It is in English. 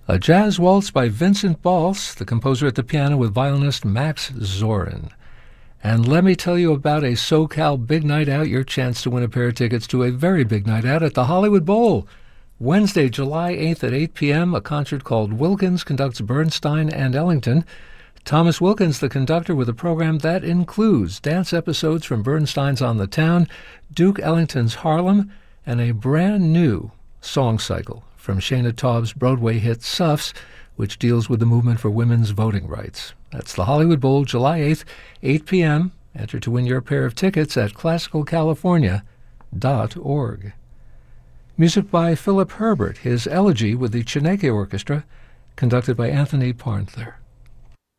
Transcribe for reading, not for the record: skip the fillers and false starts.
A jazz waltz by Vincent Balse, the composer at the piano with violinist Max Zorin. And let me tell you about a SoCal Big Night Out, your chance to win a pair of tickets to a very big night out at the Hollywood Bowl. Wednesday, July 8th at 8 p.m., a concert called Wilkins conducts Bernstein and Ellington. Thomas Wilkins, the conductor, with a program that includes dance episodes from Bernstein's On the Town, Duke Ellington's Harlem, and a brand new song cycle from Shana Taub's Broadway hit Suffs, which deals with the movement for women's voting rights. That's the Hollywood Bowl, July 8th, 8 p.m. Enter to win your pair of tickets at classicalcalifornia.org. Music by Philip Herbert, his Elegy with the Chineke Orchestra, conducted by Anthony Parnther.